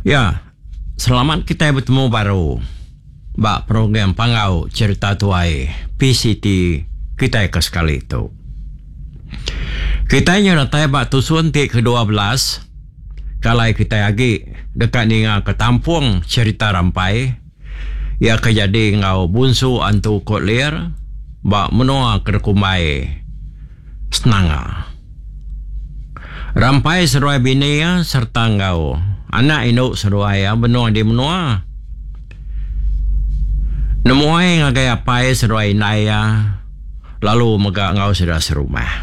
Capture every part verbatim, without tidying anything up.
Ya, selamat kita bertemu baru. Bak program Pangau Cerita Tuai P C T kita ke sekali itu. Kita nyeratai bak tusun ti ke dua belas. Kalai kita lagi dekat ninga ke tampung cerita rampai. Ya kejadi ngau bunsu antu kotlir bak menua kerkumai senanga. Rampai seruai bini ya serta ngau anak induk seruai ya benua di menua. Nemuai ngagai apai seruai naya lalu megak ngau sudah serumah.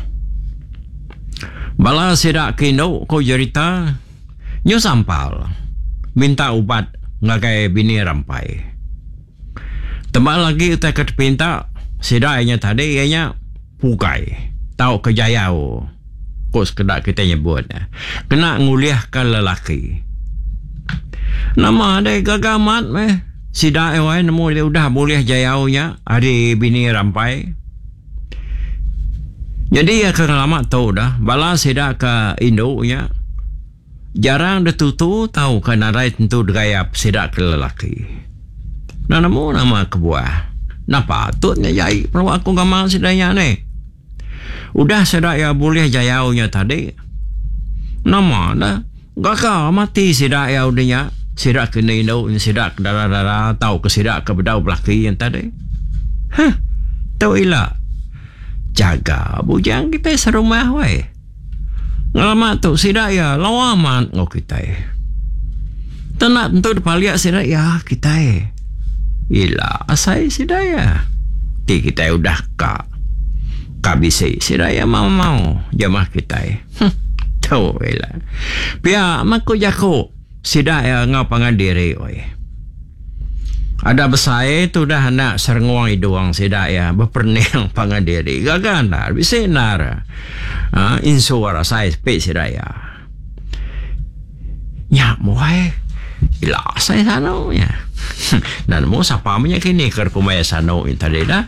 Bala sidak kino ko cerita nyu sampal minta ubat ngagai bini rampai. Tembak lagi utai ketepinta sidaknya tadi ianya pukai tau kejayau. Kos kedak kita nyebut kena nguliahkan lelaki. Nama ada gagamat meh. Sidak ewai nemu dia udah boleh jayaunya hari bini rampai. Jadi ya kelama tahu dah bala sidak ke Indo-nya jarang detutu tahu kan ada tentu gayap sidak ke lelaki. Nah nemu nama kebuah. Nah patutnya jai perlu aku gamal sidaknya ni. Udah sidak ya boleh jayaunya tadi. Nama dah gaka mati sidak ya udahnya. Sidak ke Indo, sidak ke darah-darah, tahu ke sidak ke bedau belaki yang tadi. Hah, tahu ilah. Jaga bujang kita serumah weh. Ngalamat tu sidak ya lawaman ngau kita. Tenak tentu dipaliak sidak ya kita. Ilah asai sidak ya. Ti kita udah ka. Kabisi sidak ya mau-mau jamah kita. Hm, tahu ilah. Pia maku jako. Sidak ya ngau pangandiri oi. Ada besai tu dah nak sernguang iduang sidak ya berperniang pangandiri. Gaganar bisenar. Ah insuara sai pe sidak ya. Nya muai. Ila sai sano ya. Dan mo sapa menya kini ker kumaya sano in tadi dah.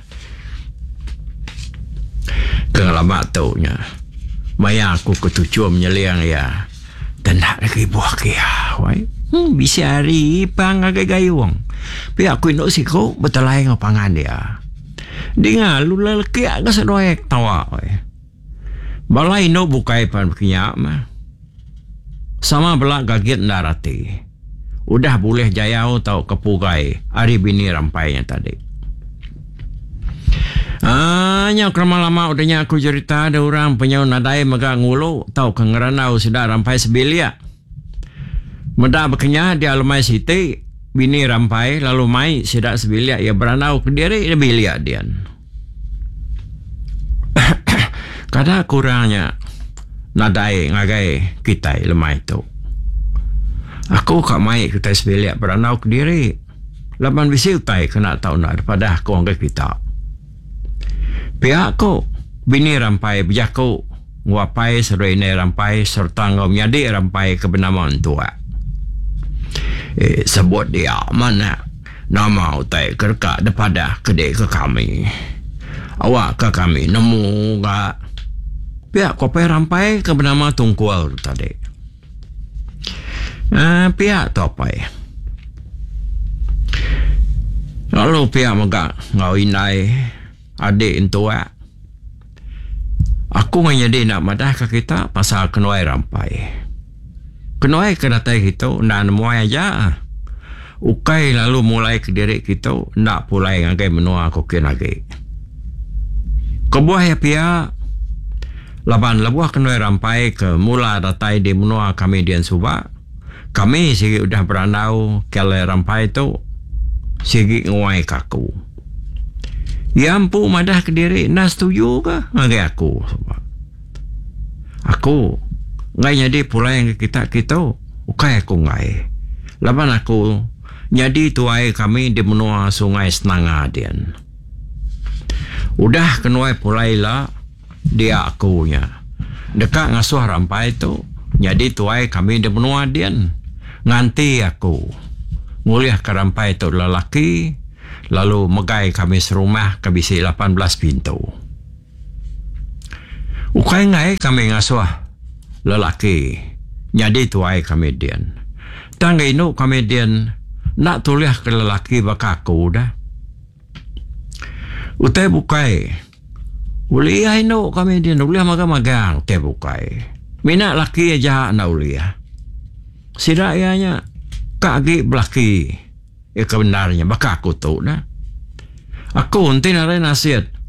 Kengalamat tu nya. Maya aku ketujuh menyeliang ya. Dan nak lagi buah kia, wai. Hmm, bisa hari pang agak gayung. Pi aku induk siko betul lain ngapangan dia. Dengar lu lelaki agak sedoek tawa, wai. Bala induk bukai pan kinyak mah. Sama belak gagit narati. Udah boleh jayau tau kepugai hari bini rampainya tadi. Ah, nya lama udahnya aku cerita ada orang penyau nadai megak ngulu tau kengeranau sudah rampai sebilia. Meda bekenya di alamai siti bini rampai lalu mai sidak sebilia ya beranau ke diri bilia dian. Kada kurangnya nadai ngagai kita lemai tu. Aku kak mai kita sebilia beranau ke diri. Laban bisi utai kena tahu nak daripada aku ngagai kita. Pihak ko bini rampai berjaku nguapai seruai rampai serta ngau nyadi rampai kebenaran tua. Eh sebut dia mana nama utai kerka daripada kedai ke kami. Awak ke kami nemu ga pihak kopai rampai kebenaran tungkual tadi. Ah pihak tu apa ya? Lalu pihak megak ngau inai adik entua. Aku ngajadi nak madah ke kita pasal kenuai rampai. Kenuai kedatai kita nak nemuai aja. Ukai lalu mulai ke diri kita nak pulai ngagai menua kokin lagi. Kebuah ya pia laban lebuah kenuai rampai ke mula datai di menua kami dian suba. Kami sigi udah beranau kelai rampai tu sigi nguai kaku. Ya ampu madah ke diri nas setuju ke ngagai aku. Aku ngai jadi pula yang kita kita ukai aku ngai. Laban aku jadi tuai kami di menua sungai Senanga dian. Udah kenuai pulai lah dia akunya. Dekat ngasuh rampai tu jadi tuai kami di menua dian. Nganti aku nguliah ke rampai tu lelaki. Lalu megai kami serumah ke bisi lapan belas pintu. Ukai ngai kami ngasuh lelaki. Jadi tuai kami dian. Tangga ino kemudian nak tulis ke lelaki bakaku dah. Utai bukai. Uliah ino kemudian uliah magang-magang utai bukai. Mina laki aja nak uliah. Sidak ianya kaki belaki. Ya kebenarnya bakaku tu dah. Aku nanti narai nasihat.